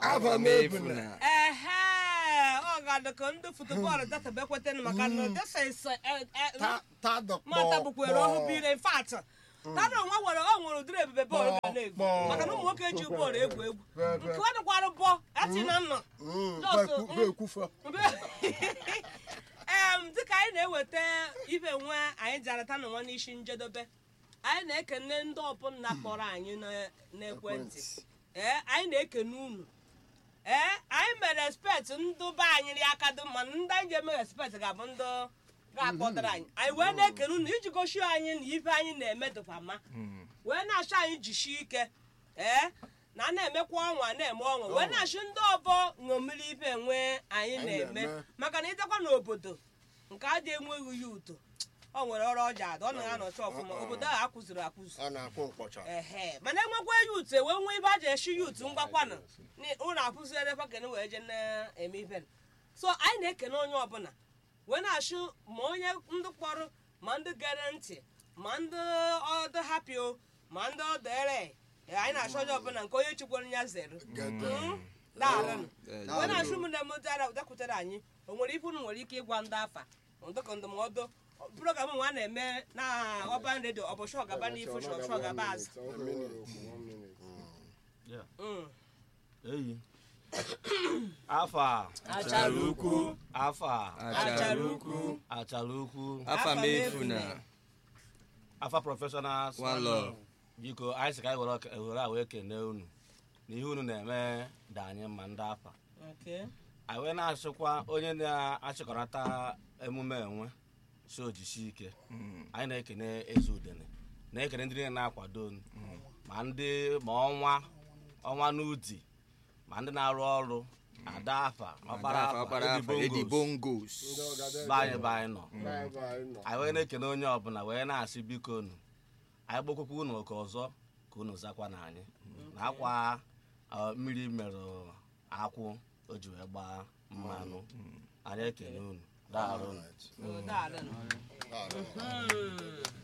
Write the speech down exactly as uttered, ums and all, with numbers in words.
afa mefuna ehe ọ ga-adị ka ndị futbọọlụ data bekwete maka na desa ise ta dọ mata bukwere ọhụ bire in fact tada nwa nwere ọ nwere ụdịrị ebube bọọlụ ga na-egwu maka na ụmụ nwoke eji bọọlụ egwu egwu nke ọ dịkwara bọ ati na nnọ em dịka anyị na-eweta ibe nwe anyị ji arata na nwa n'isi njedobe anyị na-ekene ndị ọbụla kpọrọ anyị n'ekwentị ee anyị na-ekene unu ee anyị mere respect ndị be anyị aka dị mma ndị anyị ji eme respect ga-abụ ndị ga-akpọtara anyị anyị wee na-ekene unu iji gosi anyị na ife anyị na-eme dịkwa mma wee na-achọ anyị jishi ike ee na na-emekwa ọnwa na-eme ọnwa wee na-achị ndị ọbọ ṅomiri ife enwe anyị na-eme maka na ịdekwa n'obodo nke a dị enweghị ya uto ọ nwere ọrụ ọja ada ọ na ya nọcha ọfụma obodo ahụ akụziri akụzi ehe mana enwekwa yut wee nwee ibe a ji eshi yut ngwakwanụ ụlọ akụziredekwa kene wee je na-eme ife so anyị na-ekene onye ọbụla wee na-achụ ma onye ndị kpọrọ ma ndị gere ntị ma ndị ọdụ hapio ma ndị ọdụ ere anyị na-achọ onye ọbụla nke onye chikwara ya zere daalụnụ wee na-achụ m na m dakwutere anyị o nwere ife unu nwere ike ịgwa ndị afa ndụkọ ndụmọdụ program nwa na-eme na ọban redio ọ bụ shọgaba n'ifu shọgaba azụ eyi afa achara ukwu afa achara ukwu achara ukwu afa mefuna afa professionals one love biko anyị sị ka anyị were a wee kene unu na ihe unu na-eme dị anyị mma ndị afa anyị wee na-achịkwa onye na-achịkọrọta emume enwe si ojisi ike anyị na-ekene eze udene na-ekene ndị niile na-akwado ma ndị ma ọnwa ọnwa n'ụdị ma ndị na-arụ ọrụ ada afa ọkpara afa edibongos banyị banyị nọ anyị wee na-ekene onye ọbụla wee na-asị biko unu anyị gbokwukwa unu oke ọzọ ka unu zakwa na anyị na akwa mmiri merụ akwụ o ji wee gbaa mmanụ anyị ekene unu daalụ daalụ